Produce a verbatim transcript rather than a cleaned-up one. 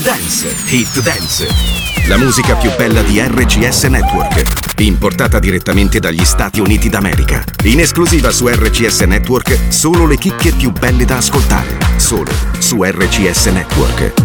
Dance, Hit Dance. La musica più bella di R C S Network. Importata direttamente dagli Stati Uniti d'America. In esclusiva su R C S Network, solo le chicche più belle da ascoltare. Solo su R C S Network.